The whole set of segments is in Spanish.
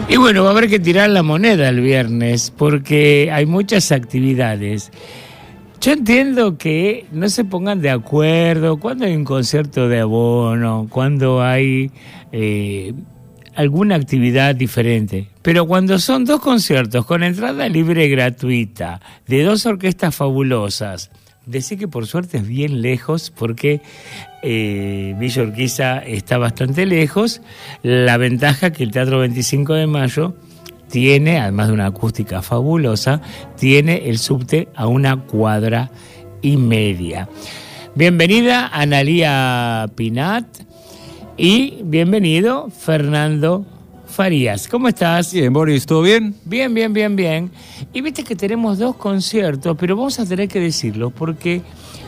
Y bueno, va a haber que tirar la moneda el viernes porque hay muchas actividades. Yo entiendo que no se pongan de acuerdo cuando hay un concierto de abono, cuando hay alguna actividad diferente. Pero cuando son dos conciertos con entrada libre y gratuita, de dos orquestas fabulosas, decir que por suerte es bien lejos porque Villa Urquiza está bastante lejos. La ventaja que el Teatro 25 de Mayo tiene, además de una acústica fabulosa, tiene el subte a 1,5 cuadras. Bienvenida Analía Pinat y bienvenido Fernando Farías. ¿Cómo estás? Bien, Boris, ¿todo bien? Bien. Y viste que tenemos dos conciertos, pero vamos a tener que decirlo porque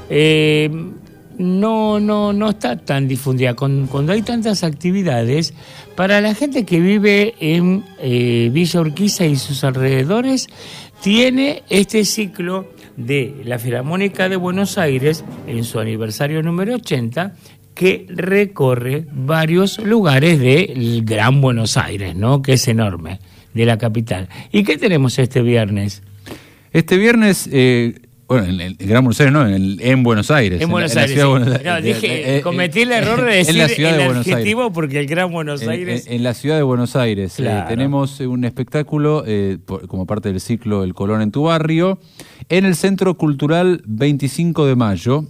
no está tan difundida. Cuando hay tantas actividades, para la gente que vive en Villa Urquiza y sus alrededores, tiene este ciclo de la Filarmónica de Buenos Aires, en su aniversario número 80, que recorre varios lugares del Gran Buenos Aires, ¿no? Que es enorme, de la capital. ¿Y qué tenemos este viernes? Este viernes, bueno, en el Gran Buenos Aires, no, en Buenos Aires. En Buenos Aires, la ciudad sí. de Buenos Aires. No, cometí el error de decir el adjetivo porque el Gran Buenos Aires... En la ciudad de Buenos Aires. Claro. Tenemos un espectáculo, como parte del ciclo El Colón en tu barrio, en el Centro Cultural 25 de Mayo,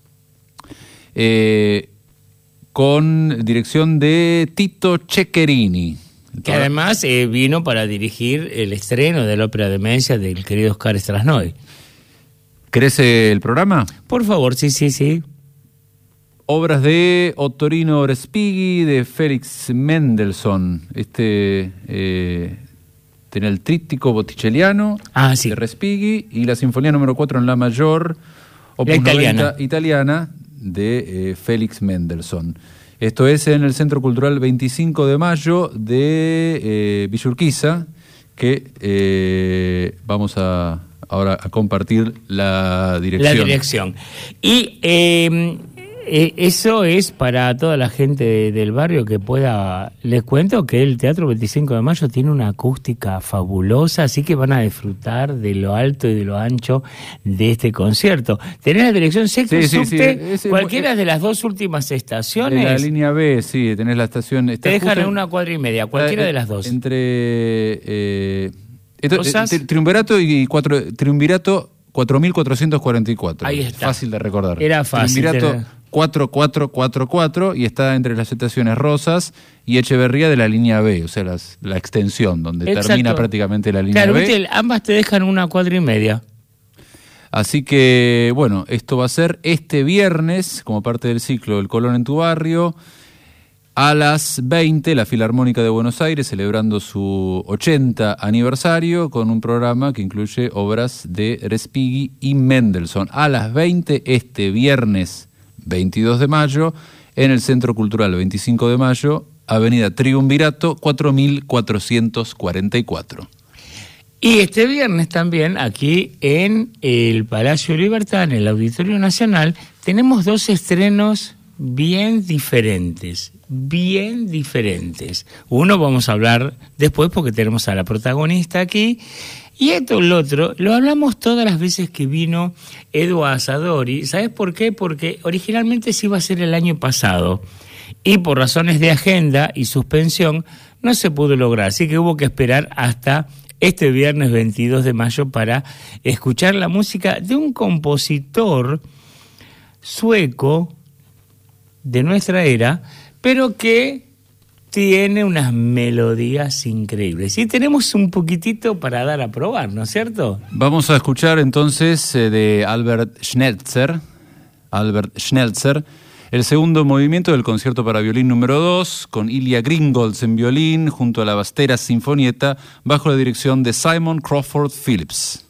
con dirección de Tito Ceccherini. Que además vino para dirigir el estreno de la ópera Demencia del querido Oscar Strasnoy. ¿Querés el programa? Por favor, sí. Obras de Ottorino Respighi, de Félix Mendelssohn. Tenía el tríptico botticelliano sí. de Respighi y la Sinfonía número 4 en La mayor, opus 90 italiana de Félix Mendelssohn. Esto es en el Centro Cultural 25 de Mayo de Villa Urquiza, que vamos ahora a compartir la dirección. La dirección. Y eso es para toda la gente del barrio que pueda... Les cuento que el Teatro 25 de Mayo tiene una acústica fabulosa, así que van a disfrutar de lo alto y de lo ancho de este concierto. ¿Tenés la dirección sexta y subte? Cualquiera de las dos últimas estaciones. En la línea B, sí, tenés la estación... Te dejan en 1,5 cuadras, cualquiera de las dos. Entre... Triunvirato y Triunvirato 4444. Ahí está. Fácil de recordar. Era fácil. Triunvirato 4444 y está entre las estaciones Rosas y Echeverría de la línea B, o sea, la extensión donde termina prácticamente la línea B. Claro, viste, ambas te dejan 1,5 cuadras. Así que, bueno, esto va a ser este viernes, como parte del ciclo El Colón en tu barrio, a las 20, la Filarmónica de Buenos Aires, celebrando su 80 aniversario, con un programa que incluye obras de Respighi y Mendelssohn. A las 20, este viernes 22 de mayo, en el Centro Cultural 25 de Mayo, Avenida Triunvirato 4444. Y este viernes también, aquí en el Palacio Libertad, en el Auditorio Nacional, tenemos dos estrenos bien diferentes. Uno vamos a hablar después porque tenemos a la protagonista aquí, y el otro lo hablamos todas las veces que vino Edu Asadori. ¿Sabes por qué? Porque originalmente se iba a hacer el año pasado y por razones de agenda y suspensión no se pudo lograr, así que hubo que esperar hasta este viernes 22 de mayo para escuchar la música de un compositor sueco de nuestra era, pero que tiene unas melodías increíbles. Y tenemos un poquitito para dar a probar, ¿no es cierto? Vamos a escuchar entonces de Albert Schnelzer, el segundo movimiento del concierto para violín número 2, con Ilya Gringolds en violín, junto a la Bastera Sinfonietta, bajo la dirección de Simon Crawford Phillips.